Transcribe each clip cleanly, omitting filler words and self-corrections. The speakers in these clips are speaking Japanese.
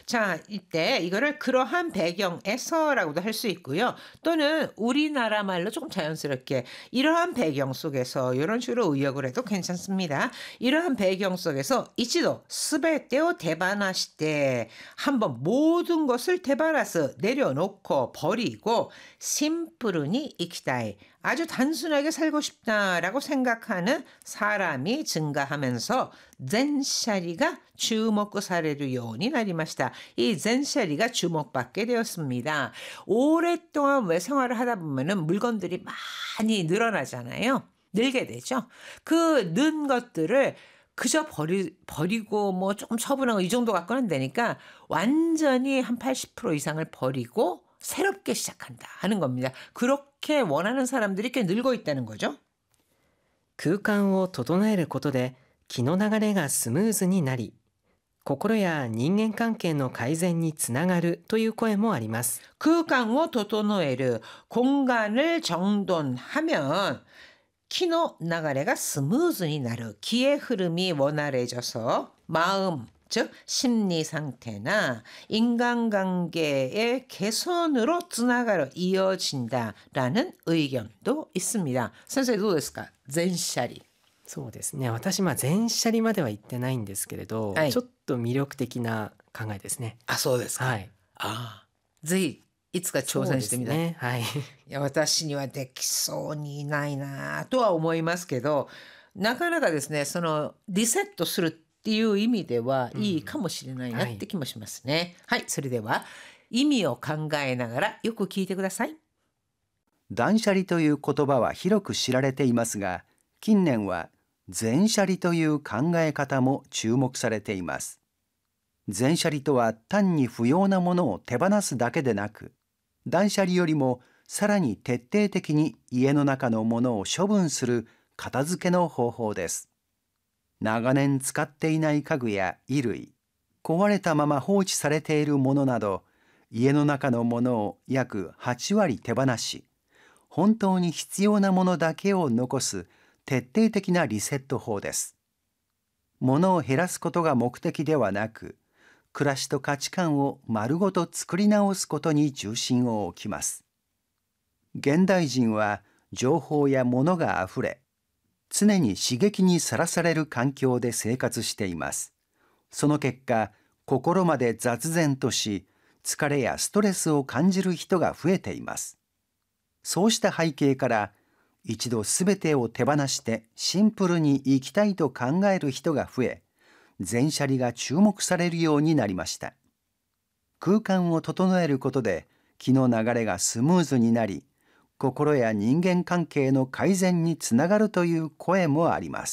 자, 이때 이거를 그러한 배경에서라고도 할 수 있고요. 또는 우리나라 말로 조금 자연스럽게 이러한 배경 속에서 이런 식으로 의역을 해도 괜찮습니다. 이러한 배경 속에서 이치도 스베테오 대바나시테 한번 모든 것을 대바나스 내려놓고 버리고 심플니 이키다이 아주 단순하게 살고 싶다라고 생각하는 사람이 증가하면서 젠샤리가 주목사레를 요원이 나리마시다. 이 젠샤리가 주목받게 되었습니다. 오랫동안 왜 생활을 하다 보면은 물건들이 많이 늘어나잖아요. 늘게 되죠. 그 는 것들을 그저 버리고 뭐 조금 처분하고 이 정도 갖고는 안 되니까 완전히 한 80% 이상을 버리고 새롭게 시작한다 하는 겁니다. 그렇게 원하는 사람들이 꽤 늘고 있다는 거죠. 空間を整えることで気の流れがスムーズになり、心や人間関係の改善につながるという声もあります。 空間を 整える 공간을 정돈하면 키노 나가레가 스무즈니 나르 기의 흐름이 원활해져서 마음 즉 심리 상태나 인간관계의 개선으로 つながる 이어진다라는 의견도 있습니다. 선생님 どうですか? 全シャリ。 そうですね。私全シャリまでは言ってないんですけれど、 はいちょっと魅力的な考えですね。 あ、そうですか。 はい。 ああ、ぜひいつか挑戦してみたい。 そうですね。はい。 いや、私にはできそうにないなとは思いますけど、なかなかですね、そのリセットするっていう意味ではいいかもしれないなって気もしますね。はい、それでは意味を考えながらよく聞いてください。 断捨離という言葉は広く知られていますが、近年は全捨離という考え方も注目されています。全捨離とは単に不要なものを手放すだけでなく、断捨離よりもさらに徹底的に家の中のものを処分する片付けの方法です。長年使っていない家具や衣類、壊れたまま放置されているものなど、家の中のものを約8割手放し、本当に必要なものだけを残す徹底的なリセット法です。物を減らすことが目的ではなく、暮らしと価値観を丸ごと作り直すことに重心を置きます。現代人は情報や物があふれ、常に刺激にさらされる環境で生活しています。その結果、心まで雑然とし、疲れやストレスを感じる人が増えています。そうした背景から、一度すべてを手放してシンプルに生きたいと考える人が増え、全捨離が注目されるようになりました。空間を整えることで気の流れがスムーズになり、心や人間関係の改善につながるという声もあります。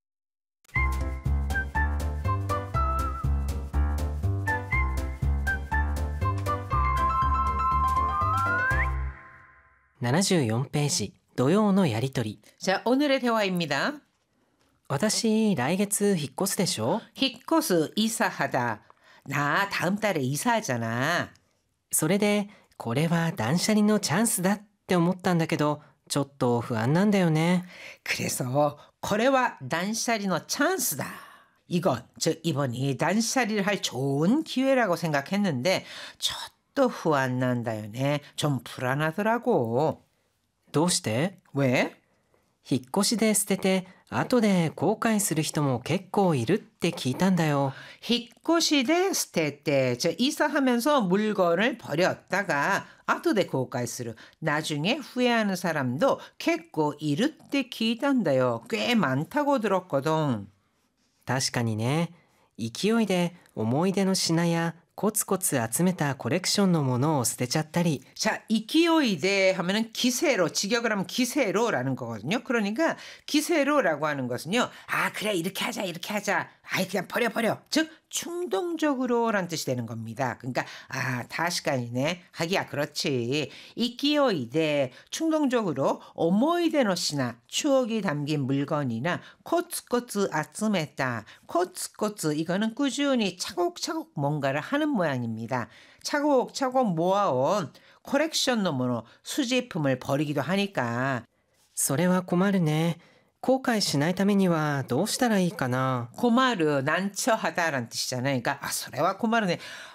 74ページ、土曜のやりとり。 자, 오늘의 대화입니다. 私来月引っ越すでしょ? 히코스 이사하다. 나 다음 달에 이사하잖아. それでこれは断捨離のチャンスだって思ったんだけど、ちょっと不安なんだよね。 그래서 これは 단샤리의 찬스다. 이건 즉 이번이 단샤리를 할 좋은 기회라고 생각했는데 또 후안 난다요네. 좀 불안하더라고. どうして? 왜? 引っ越しで捨てて後で後悔する人も結構いるって聞いたんだよ。 히코시대 스테테 저 이사하면서 물건을 버렸다가 아토데 고가이스루 나중에 후회하는 사람도 깼고 이를 때 기단다요. 꽤 많다고 들었거든. 確かにね。勢いで思い出の品やコツコツ集めたコレクションのものを捨てちゃったり。 자, 이키요이데 하면은 기세로, 직역을 하면 기세로라는 거거든요. 그러니까 기세로라고 하는 것은요. 아, 그래, 이렇게 하자. 아이, 그냥 버려. 즉, 충동적으로란 뜻이 되는 겁니다. 그러니까, 아, 다시간이네. 하기야, 그렇지. 이키요이데 충동적으로 오모이데노시나 추억이 담긴 물건이나 코츠코츠 아츠메다. 코츠코츠, 이거는 꾸준히 차곡차곡 뭔가를 하는 모양입니다. 차곡차곡 모아온 콜렉션의もの, 수집품을 버리기도 하니까. それは困るね。後悔しないためにはどうしたらいいかな。 고마르 난처하다라는 뜻이잖아요. 그러니까 아, それは困るね.